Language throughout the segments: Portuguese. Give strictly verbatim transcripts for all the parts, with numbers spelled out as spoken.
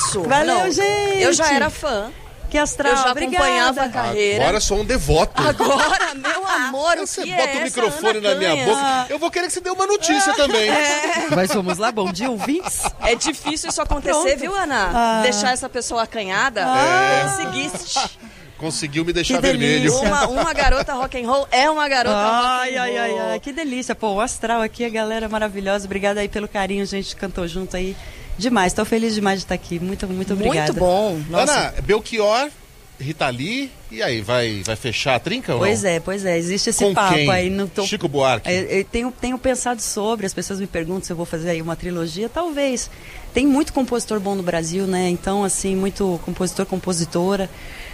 isso. Valeu, Não, gente. Eu já era fã. Que astral, eu já obrigada. acompanhava a carreira. Agora sou um devoto. Agora, meu amor, o Você que bota é o essa microfone Ana na minha Canha? boca. Eu vou querer que você dê uma notícia também. Mas vamos lá, bom dia, ouvintes. É difícil isso acontecer, Pronto. viu, Ana? Ah. Deixar essa pessoa acanhada. É. Conseguiste. Conseguiu me deixar Que vermelho. delícia. Uma, uma garota rock and roll é uma garota Ai, rock and ai, ai, roll. ai, que delícia. Pô, o astral aqui, a galera maravilhosa. Obrigada aí pelo carinho, a gente cantou junto aí. Demais, tô feliz demais de estar aqui. Muito, muito obrigada. Muito bom. Nossa. Ana, Belchior, Rita Lee, e aí, vai, vai fechar a trinca ou Pois não? é, pois é, existe esse Com papo quem? aí. Não tô... Chico Buarque. Eu, eu tenho, tenho pensado sobre, as pessoas me perguntam se eu vou fazer aí uma trilogia, talvez. Tem muito compositor bom no Brasil, né? Então, assim, muito compositor, compositora.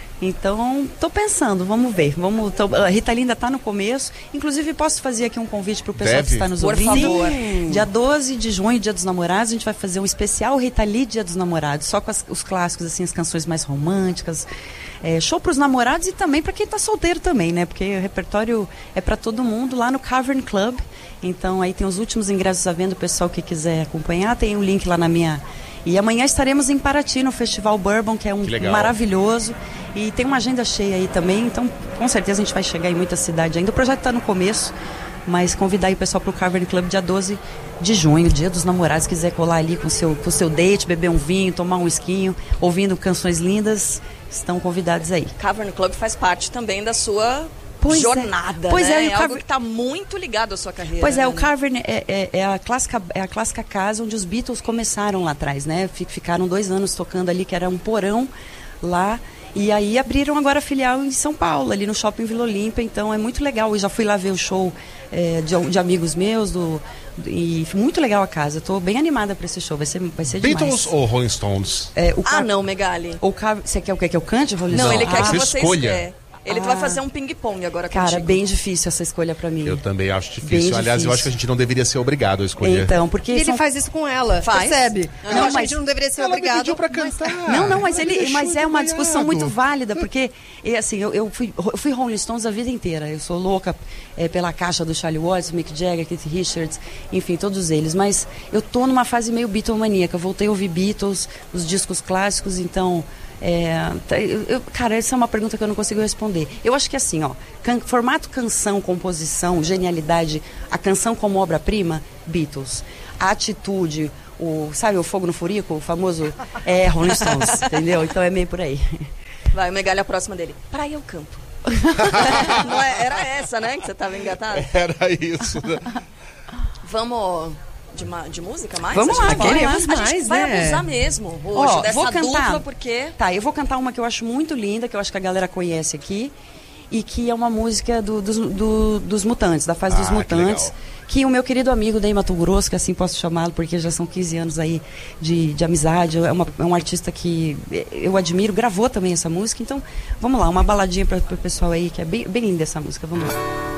Então, tô pensando, vamos ver. Vamos, tô, a Rita Lee ainda tá no começo. Inclusive, posso fazer aqui um convite pro pessoal Deve. que está nos Por ouvindo. favor. Dia doze de junho, Dia dos Namorados, a gente vai fazer um especial Rita Lee Dia dos Namorados, só com as, os clássicos, assim, as canções mais românticas. É, show pros namorados e também para quem tá solteiro também, né? Porque o repertório é para todo mundo lá no Cavern Club. Então, aí tem os últimos ingressos à venda, o pessoal que quiser acompanhar, tem um link lá na minha... E amanhã estaremos em Paraty, no Festival Bourbon, que é um Que legal. maravilhoso. E tem uma agenda cheia aí também, então com certeza a gente vai chegar em muita cidade ainda. O projeto está no começo, mas convidar aí o pessoal para o Cavern Club dia doze de junho, Dia dos Namorados. Se quiser colar ali com o seu, com o seu date, beber um vinho, tomar um esquinho, ouvindo canções lindas, estão convidados aí. Cavern Club faz parte também da sua Pois é. jornada, Pois né? é, É, e o algo Cavern- que está muito ligado à sua carreira. Pois é, né? o Cavern é, é, é, a clássica, é a clássica casa onde os Beatles começaram lá atrás, né? Fi- Ficaram dois anos tocando ali, que era um porão lá. E aí abriram agora a filial em São Paulo, ali no Shopping Vila Olímpia. Então é muito legal. Eu já fui lá ver o show é, de, de amigos meus. Do, do- e muito legal a casa. Estou bem animada para esse show. Vai ser, vai ser demais. Beatles ou Rolling Stones? É, o Ah, Ca- não, Megali. O Ca- Você quer o quê? Que eu cante, Rolling Não, Stone? ele quer Ah, que Você você escolha. é. Ele Ah. vai fazer um ping-pong agora Cara, contigo. bem difícil essa escolha para mim. Eu também acho difícil. Bem Aliás, eu difícil. acho que a gente não deveria ser obrigado a escolher. Então, porque E ele são- faz isso com ela, Faz? percebe? Não, Não, a mas- gente não deveria ser Ela me obrigado. pediu pra mas- cantar. Não, não, mas, Me ele, deixou mas é uma acompanhado. discussão muito válida, porque e, assim, eu, eu, fui, eu fui Rolling Stones a vida inteira. Eu sou louca é, pela caixa do Charlie Watts, Mick Jagger, Keith Richards, enfim, todos eles. Mas eu tô numa fase meio Beatlemaníaca. Eu voltei a ouvir Beatles, os discos clássicos, então... É, tá, eu, eu- cara, essa é uma pergunta que eu não consigo responder. Eu acho que assim, ó, can- formato canção, composição, genialidade, a canção como obra-prima, Beatles. A atitude, o, sabe, o fogo no furico, o famoso é Rolling Stones, entendeu? Então é meio por aí. Vai, o Megali, a próxima dele. Praia ou campo? Não é- era essa, né, que você estava engatado? Era isso. Né? Vamos de, ma- de música mais? Vamos A lá, gente vai- queremos A gente mais, vai né? abusar mesmo hoje Ó, dessa vou cantar. dupla, porque... Tá, eu vou cantar uma que eu acho muito linda, que eu acho que a galera conhece aqui, e que é uma música do- dos, do- dos Mutantes, da fase Ah, dos que Mutantes, legal. que, o meu querido amigo Ney Mato Grosso, que assim posso chamá-lo, porque já são quinze anos aí de, de amizade, é, uma- é um artista que eu admiro, gravou também essa música, então vamos lá, uma baladinha para o pessoal aí, que é bem, bem linda essa música, vamos lá.